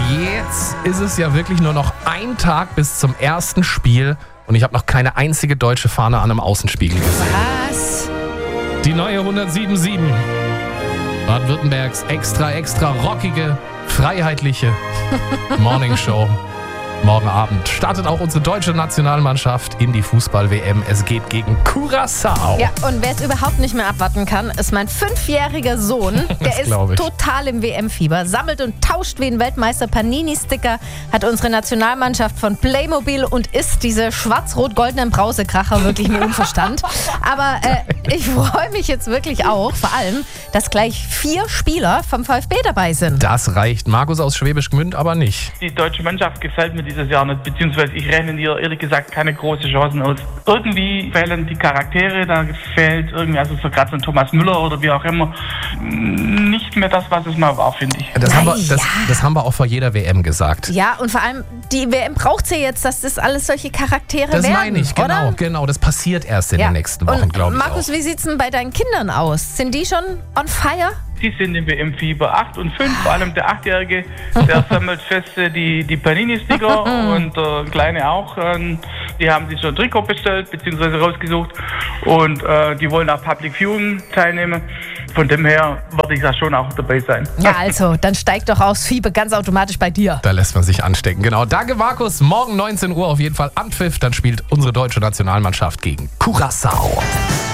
Jetzt ist es ja wirklich nur noch ein Tag bis zum ersten Spiel und ich habe noch keine einzige deutsche Fahne an einem Außenspiegel gesehen. Was? Die neue 107.7. Baden-Württembergs extra rockige, freiheitliche Morningshow. Morgen Abend startet auch unsere deutsche Nationalmannschaft in die Fußball-WM. Es geht gegen Curaçao. Ja, und wer es überhaupt nicht mehr abwarten kann, ist mein 5-jähriger Sohn. Der ist total im WM-Fieber, sammelt und tauscht wie ein Weltmeister Panini-Sticker, hat unsere Nationalmannschaft von Playmobil und isst diese schwarz-rot-goldenen Brausekracher wirklich mit Unverstand. Aber ich freue mich jetzt wirklich auch, vor allem, dass gleich 4 Spieler vom VfB dabei sind. Das reicht Markus aus Schwäbisch Gmünd aber nicht. Die deutsche Mannschaft gefällt mir dieses Jahr nicht, beziehungsweise ich rechne ihr ehrlich gesagt keine großen Chancen aus. Irgendwie fehlen die Charaktere, da fehlt irgendwie, also so gerade so ein Thomas Müller oder wie auch immer, nicht mehr das, was es mal war, finde ich. Das haben wir auch vor jeder WM gesagt. Ja, und vor allem, die WM braucht ja jetzt, dass das alles solche Charaktere werden, Das meine ich, oder? genau. Das passiert erst in den nächsten Wochen, glaube ich. Markus, wie sieht's denn bei deinen Kindern aus? Sind die schon on fire? Sie sind im WM-Fieber 8 und 5, vor allem der 8-Jährige, der sammelt fest die Panini-Sticker und der Kleine auch. Die haben sich schon ein Trikot bestellt bzw. rausgesucht und die wollen auch Public Viewing teilnehmen. Von dem her werde ich da schon auch dabei sein. Ja, also, dann steigt doch aus Fieber ganz automatisch bei dir. Da lässt man sich anstecken. Genau. Danke, Markus. Morgen 19 Uhr auf jeden Fall Anpfiff. Dann spielt unsere deutsche Nationalmannschaft gegen Curaçao.